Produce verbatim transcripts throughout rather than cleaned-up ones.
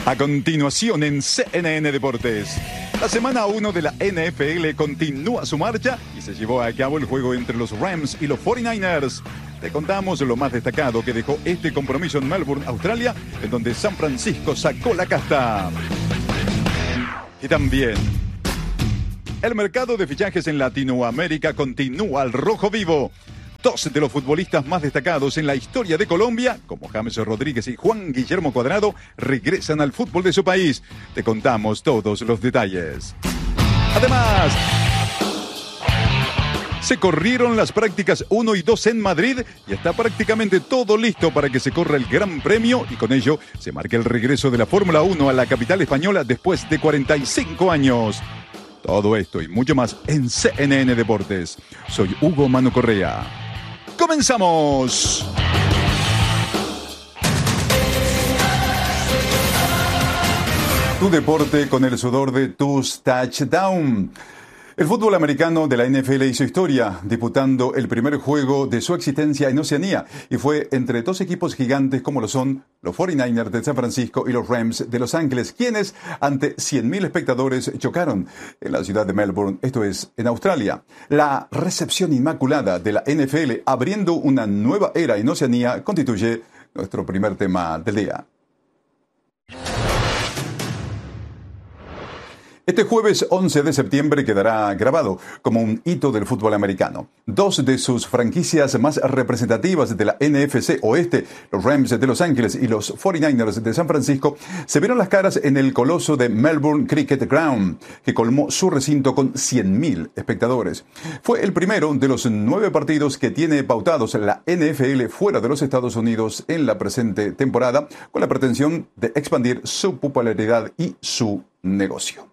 A continuación en C N N Deportes. La semana uno de la N F L continúa su marcha y se llevó a cabo el juego entre los Rams y los cuarenta y nueve ers. Te contamos lo más destacado que dejó este compromiso en Melbourne, Australia, en donde San Francisco sacó la casta. Y también, el mercado de fichajes en Latinoamérica continúa al rojo vivo. Dos de los futbolistas más destacados en la historia de Colombia, como James Rodríguez y Juan Guillermo Cuadrado, regresan al fútbol de su país. Te contamos todos los detalles. Además, se corrieron las prácticas uno y dos en Madrid y está prácticamente todo listo para que se corra el Gran Premio y con ello se marque el regreso de la Fórmula uno a la capital española después de cuarenta y cinco años. Todo esto y mucho más en C N N Deportes. Soy Hugo Manu Correa. ¡Comenzamos! Tu deporte con el sudor de tus touchdowns. El fútbol americano de la N F L hizo historia, disputando el primer juego de su existencia en Oceanía, y fue entre dos equipos gigantes como lo son los cuarenta y nueve ers de San Francisco y los Rams de Los Ángeles, quienes ante cien mil espectadores chocaron en la ciudad de Melbourne, esto es, en Australia. La recepción inmaculada de la N F L abriendo una nueva era en Oceanía constituye nuestro primer tema del día. Este jueves once de septiembre quedará grabado como un hito del fútbol americano. Dos de sus franquicias más representativas de la N F C Oeste, los Rams de Los Ángeles y los cuarenta y nueve ers de San Francisco, se vieron las caras en el coloso de Melbourne Cricket Ground, que colmó su recinto con cien mil espectadores. Fue el primero de los nueve partidos que tiene pautados la N F L fuera de los Estados Unidos en la presente temporada, con la pretensión de expandir su popularidad y su negocio.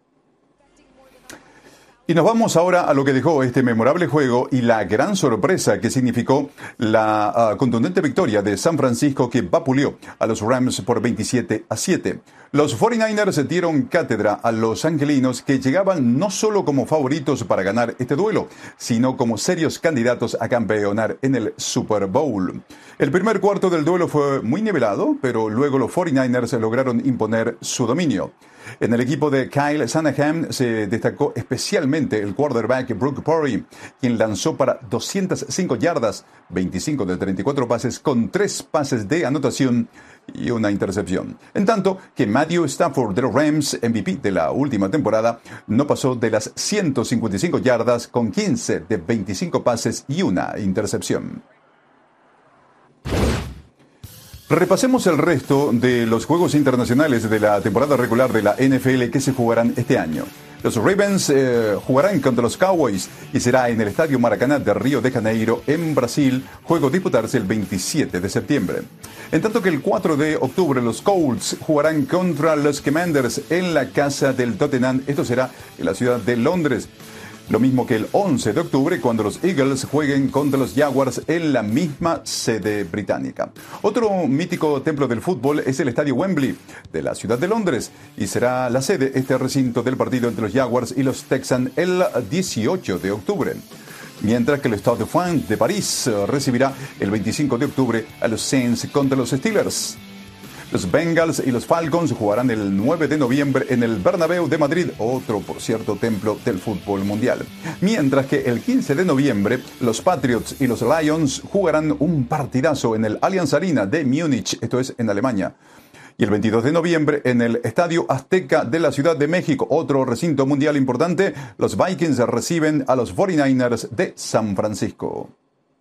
Y nos vamos ahora a lo que dejó este memorable juego y la gran sorpresa que significó la uh, contundente victoria de San Francisco que vapuleó a los Rams por veintisiete a siete. Los cuarenta y nueve ers dieron cátedra a los angelinos que llegaban no solo como favoritos para ganar este duelo, sino como serios candidatos a campeonar en el Super Bowl. El primer cuarto del duelo fue muy nivelado, pero luego los cuarenta y nueve ers lograron imponer su dominio. En el equipo de Kyle Shanahan se destacó especialmente el quarterback Brock Purdy, quien lanzó para doscientas cinco yardas, veinticinco de treinta y cuatro pases, con tres pases de anotación y una intercepción. En tanto que Matthew Stafford de los Rams, M V P de la última temporada, no pasó de las ciento cincuenta y cinco yardas con quince de veinticinco pases y una intercepción. Repasemos el resto de los juegos internacionales de la temporada regular de la N F L que se jugarán este año. Los Ravens eh, jugarán contra los Cowboys y será en el Estadio Maracaná de Río de Janeiro, en Brasil, juego disputarse el veintisiete de septiembre. En tanto que el cuatro de octubre los Colts jugarán contra los Commanders en la casa del Tottenham, esto será en la ciudad de Londres. Lo mismo que el once de octubre cuando los Eagles jueguen contra los Jaguars en la misma sede británica. Otro mítico templo del fútbol es el Estadio Wembley de la ciudad de Londres y será la sede este recinto del partido entre los Jaguars y los Texans el dieciocho de octubre. Mientras que el Stade de France de París recibirá el veinticinco de octubre a los Saints contra los Steelers. Los Bengals y los Falcons jugarán el nueve de noviembre en el Bernabéu de Madrid, otro, por cierto, templo del fútbol mundial. Mientras que el quince de noviembre, los Patriots y los Lions jugarán un partidazo en el Allianz Arena de Múnich, esto es en Alemania. Y el veintidós de noviembre, en el Estadio Azteca de la Ciudad de México, otro recinto mundial importante, los Vikings reciben a los cuarenta y nueve ers de San Francisco.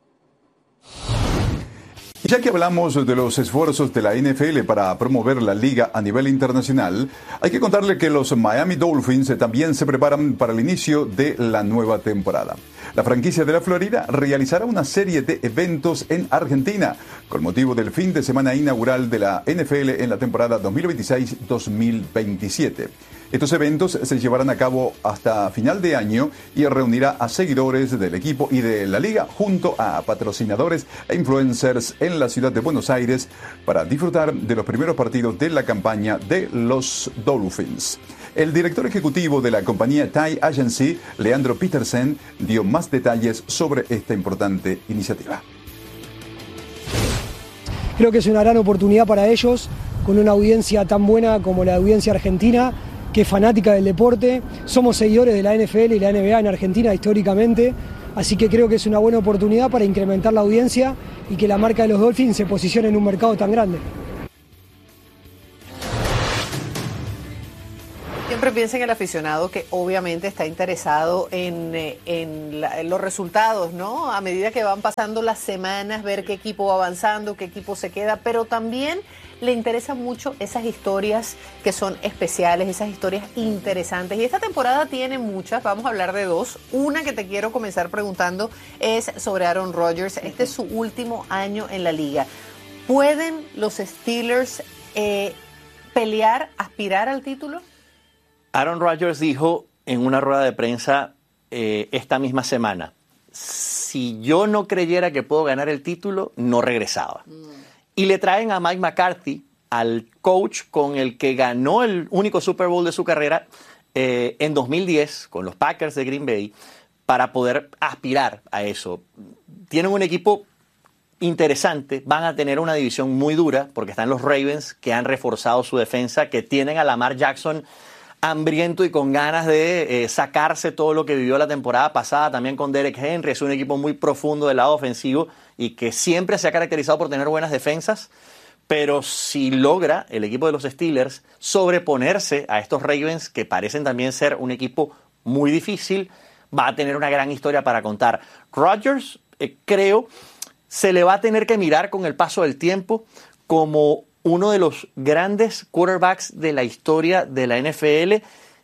Ya que hablamos de los esfuerzos de la N F L para promover la liga a nivel internacional, hay que contarle que los Miami Dolphins también se preparan para el inicio de la nueva temporada. La franquicia de la Florida realizará una serie de eventos en Argentina con motivo del fin de semana inaugural de la N F L en la temporada dos mil veintiséis dos mil veintisiete. Estos eventos se llevarán a cabo hasta final de año y reunirá a seguidores del equipo y de la liga junto a patrocinadores e influencers en la ciudad de Buenos Aires para disfrutar de los primeros partidos de la campaña de los Dolphins. El director ejecutivo de la compañía Ty Agency, Leandro Petersen, dio más detalles sobre esta importante iniciativa. Creo que es una gran oportunidad para ellos con una audiencia tan buena como la audiencia argentina, que es fanática del deporte. Somos seguidores de la N F L y la N B A en Argentina históricamente, así que creo que es una buena oportunidad para incrementar la audiencia y que la marca de los Dolphins se posicione en un mercado tan grande. Siempre piensa en el aficionado que obviamente está interesado en, en, la, en los resultados, ¿no? A medida que van pasando las semanas, ver qué equipo va avanzando, qué equipo se queda, pero también le interesan mucho esas historias que son especiales, esas historias interesantes. Y esta temporada tiene muchas, vamos a hablar de dos. Una que te quiero comenzar preguntando es sobre Aaron Rodgers. Este es su último año en la liga. ¿Pueden los Steelers eh, pelear, aspirar al título? Aaron Rodgers dijo en una rueda de prensa eh, esta misma semana, si yo no creyera que puedo ganar el título, no regresaba. Mm. Y le traen a Mike McCarthy, al coach con el que ganó el único Super Bowl de su carrera eh, en dos mil diez con los Packers de Green Bay, para poder aspirar a eso. Tienen un equipo interesante, van a tener una división muy dura, porque están los Ravens, que han reforzado su defensa, que tienen a Lamar Jackson hambriento y con ganas de eh, sacarse todo lo que vivió la temporada pasada, también con Derek Henry. Es un equipo muy profundo del lado ofensivo y que siempre se ha caracterizado por tener buenas defensas, pero si logra el equipo de los Steelers sobreponerse a estos Ravens, que parecen también ser un equipo muy difícil, va a tener una gran historia para contar. Rodgers, eh, creo, se le va a tener que mirar con el paso del tiempo como uno de los grandes quarterbacks de la historia de la N F L,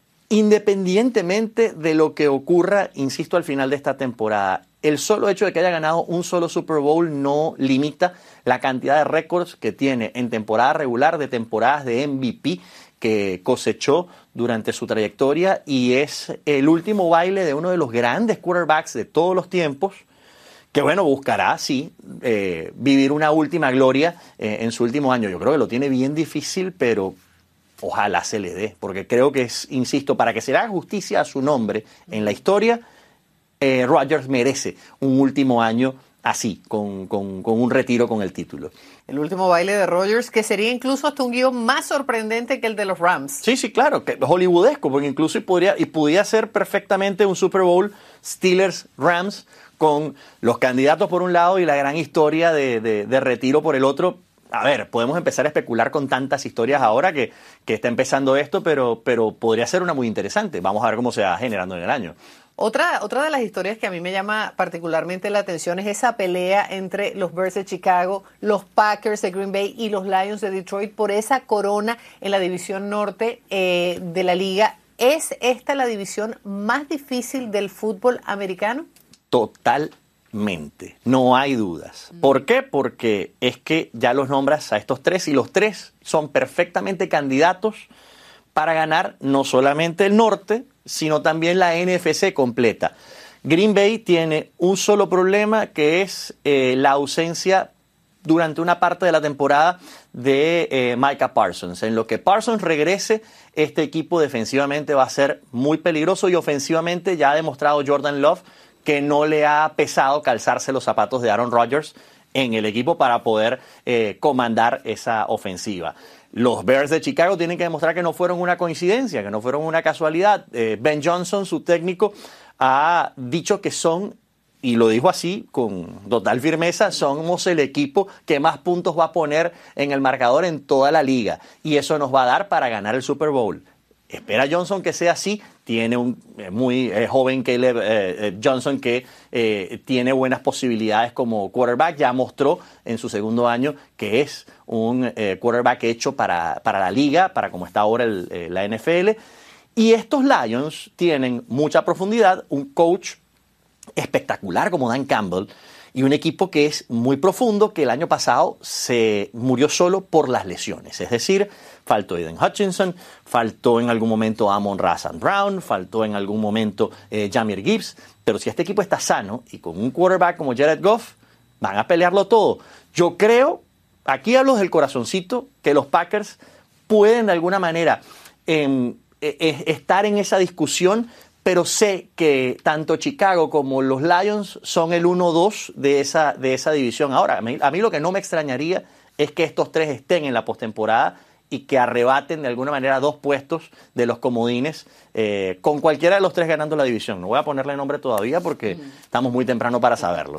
independientemente de lo que ocurra, insisto, al final de esta temporada. El solo hecho de que haya ganado un solo Super Bowl no limita la cantidad de récords que tiene en temporada regular, de temporadas de M V P que cosechó durante su trayectoria, y es el último baile de uno de los grandes quarterbacks de todos los tiempos, que bueno, buscará, sí, eh, vivir una última gloria eh, en su último año. Yo creo que lo tiene bien difícil, pero ojalá se le dé, porque creo que es, insisto, para que se le haga justicia a su nombre en la historia, eh, Rodgers merece un último año así, con, con, con un retiro con el título. El último baile de Rodgers, que sería incluso hasta un guión más sorprendente que el de los Rams. Sí, sí, claro, que hollywoodesco, porque incluso podría, y podría ser perfectamente un Super Bowl Steelers-Rams, con los candidatos por un lado y la gran historia de, de, de retiro por el otro. A ver, podemos empezar a especular con tantas historias ahora que, que está empezando esto, pero, pero podría ser una muy interesante. Vamos a ver cómo se va generando en el año. Otra, otra de las historias que a mí me llama particularmente la atención es esa pelea entre los Bears de Chicago, los Packers de Green Bay y los Lions de Detroit por esa corona en la división norte eh, de la liga. ¿Es esta la división más difícil del fútbol americano? Totalmente, no hay dudas. ¿Por qué? Porque es que ya los nombras a estos tres y los tres son perfectamente candidatos para ganar no solamente el norte, sino también la N F C completa. Green Bay tiene un solo problema, que es eh, la ausencia durante una parte de la temporada de eh, Micah Parsons. En lo que Parsons regrese, este equipo defensivamente va a ser muy peligroso, y ofensivamente ya ha demostrado Jordan Love que no le ha pesado calzarse los zapatos de Aaron Rodgers en el equipo para poder eh, comandar esa ofensiva. Los Bears de Chicago tienen que demostrar que no fueron una coincidencia, que no fueron una casualidad. Eh, Ben Johnson, su técnico, ha dicho que son, y lo dijo así con total firmeza, somos el equipo que más puntos va a poner en el marcador en toda la liga, y eso nos va a dar para ganar el Super Bowl. Espera Johnson que sea así. Tiene un eh, muy eh, joven Caleb eh, Johnson que eh, tiene buenas posibilidades como quarterback. Ya mostró en su segundo año que es un eh, quarterback hecho para, para la liga, para como está ahora el, eh, la N F L. Y estos Lions tienen mucha profundidad, un coach espectacular como Dan Campbell, y un equipo que es muy profundo, que el año pasado se murió solo por las lesiones. Es decir, faltó Aiden Hutchinson, faltó en algún momento Amon-Ra Saint Brown, faltó en algún momento eh, Jahmyr Gibbs. Pero si este equipo está sano y con un quarterback como Jared Goff, van a pelearlo todo. Yo creo, aquí hablo del corazoncito, que los Packers pueden de alguna manera eh, eh, estar en esa discusión, pero sé que tanto Chicago como los Lions son el uno dos de esa, de esa división. Ahora, a mí, a mí lo que no me extrañaría es que estos tres estén en la postemporada y que arrebaten de alguna manera dos puestos de los comodines, eh, con cualquiera de los tres ganando la división. No voy a ponerle nombre todavía porque uh-huh. estamos muy temprano para saberlo.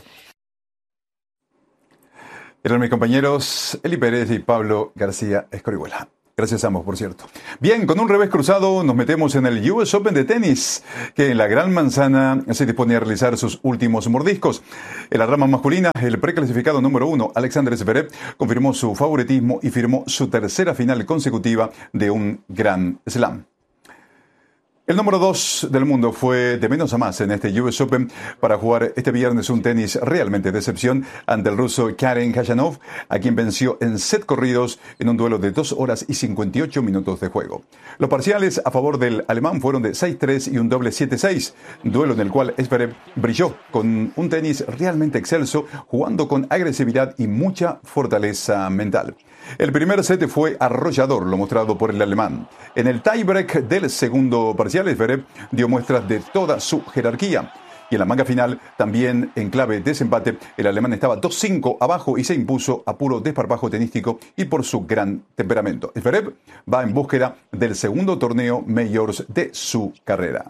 Eran mis compañeros Eli Pérez y Pablo García Escorihuela. Gracias a ambos, por cierto. Bien, con un revés cruzado nos metemos en el U S Open de tenis, que en la Gran Manzana se dispone a realizar sus últimos mordiscos. En la rama masculina, el preclasificado número uno, Alexander Zverev, confirmó su favoritismo y firmó su tercera final consecutiva de un Grand Slam. El número dos del mundo fue de menos a más en este U S Open para jugar este viernes un tenis realmente de excepción ante el ruso Karen Khachanov, a quien venció en set corridos en un duelo de dos horas y cincuenta y ocho minutos de juego. Los parciales a favor del alemán fueron de seis tres y un doble siete seis, duelo en el cual Zverev brilló con un tenis realmente excelso, jugando con agresividad y mucha fortaleza mental. El primer set fue arrollador, lo mostrado por el alemán. En el tiebreak del segundo parcial, Zverev dio muestras de toda su jerarquía. Y en la manga final, también en clave de desempate, el alemán estaba dos cinco abajo y se impuso a puro desparpajo tenístico y por su gran temperamento. Zverev va en búsqueda del segundo torneo Majors de su carrera.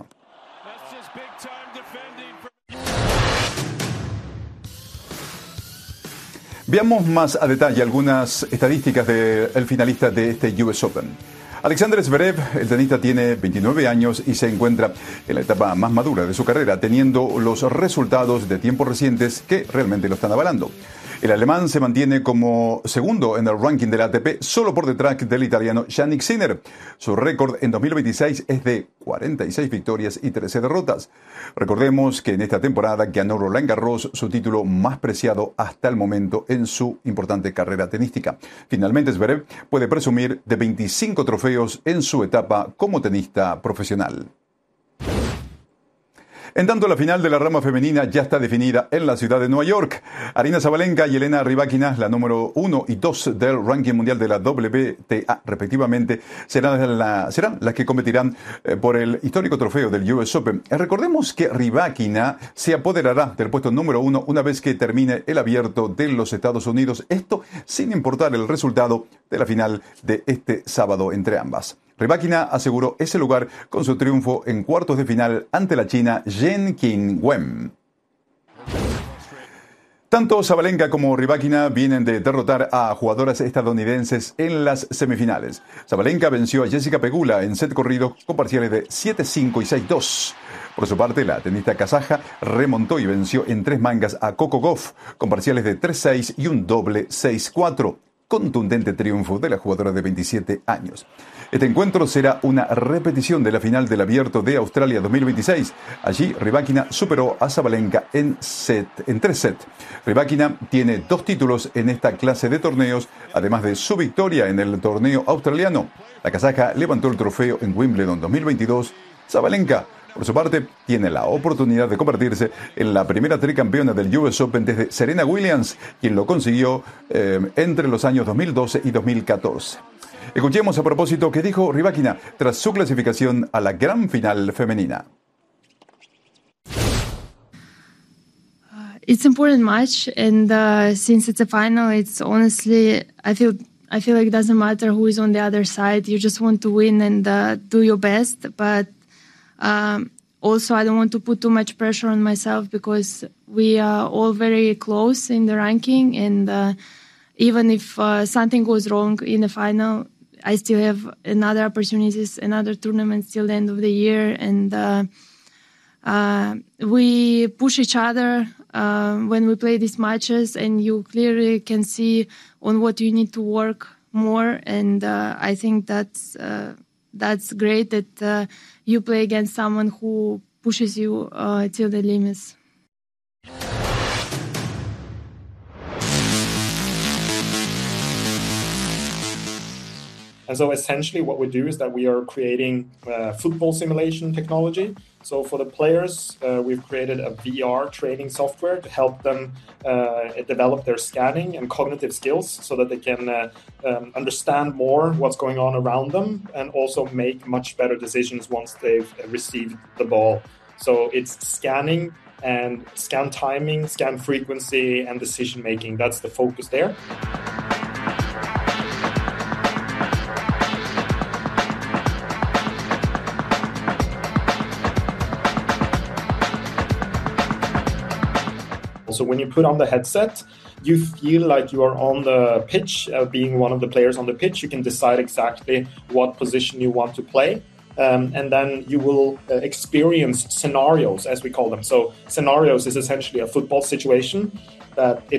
Veamos más a detalle algunas estadísticas del finalista de este U S Open. Alexander Zverev, el tenista, tiene veintinueve años y se encuentra en la etapa más madura de su carrera, teniendo los resultados de tiempos recientes que realmente lo están avalando. El alemán se mantiene como segundo en el ranking de la A T P, solo por detrás del italiano Jannik Sinner. Su récord en dos mil veintiséis es de cuarenta y seis victorias y trece derrotas. Recordemos que en esta temporada ganó Roland Garros, su título más preciado hasta el momento en su importante carrera tenística. Finalmente, Zverev puede presumir de veinticinco trofeos en su etapa como tenista profesional. En tanto, la final de la rama femenina ya está definida en la ciudad de Nueva York. Aryna Sabalenka y Elena Rybakina, la número uno y dos del ranking mundial de la W T A, respectivamente, serán, la, serán las que competirán eh, por el histórico trofeo del U S Open. Eh, recordemos que Rybakina se apoderará del puesto número uno una vez que termine el abierto de los Estados Unidos. Esto sin importar el resultado de la final de este sábado entre ambas. Rybakina aseguró ese lugar con su triunfo en cuartos de final ante la china Zheng Qinwen. Tanto Sabalenka como Rybakina vienen de derrotar a jugadoras estadounidenses en las semifinales. Sabalenka venció a Jessica Pegula en set corrido con parciales de siete cinco y seis dos. Por su parte, la tenista kazaja remontó y venció en tres mangas a Coco Gauff con parciales de tres seis y un doble seis cuatro. Contundente triunfo de la jugadora de veintisiete años. Este encuentro será una repetición de la final del Abierto de Australia dos mil veintiséis. Allí, Rybakina superó a Sabalenka en, set, en tres sets. Rybakina tiene dos títulos en esta clase de torneos, además de su victoria en el torneo australiano. La kazaja levantó el trofeo en Wimbledon dos mil veintidós. Sabalenka, por su parte, tiene la oportunidad de convertirse en la primera tricampeona del U S Open desde Serena Williams, quien lo consiguió eh, entre los años dos mil doce y dos mil catorce. Escuchemos a propósito qué dijo Rybakina tras su clasificación a la gran final femenina. Uh, it's an important match, and uh, since it's a final, it's honestly, I feel, I feel like it doesn't matter who is on the other side. You just want to win and uh, do your best, but um, also I don't want to put too much pressure on myself because we are all very close in the ranking, and uh, even if uh, something goes wrong in the final, I still have another opportunities, another tournament till the end of the year, and uh, uh, we push each other uh, when we play these matches, and you clearly can see on what you need to work more, and uh, I think that's uh, that's great that uh, you play against someone who pushes you uh, till the limits. And so essentially what we do is that we are creating uh, football simulation technology. So for the players, uh, we've created a V R training software to help them uh, develop their scanning and cognitive skills so that they can uh, um, understand more what's going on around them and also make much better decisions once they've received the ball. So it's scanning and scan timing, scan frequency, and decision making. That's the focus there. So when you put on the headset, you feel like you are on the pitch, uh, being one of the players on the pitch. You can decide exactly what position you want to play. Um, and then you will uh, experience scenarios, as we call them. So scenarios is essentially a football situation that it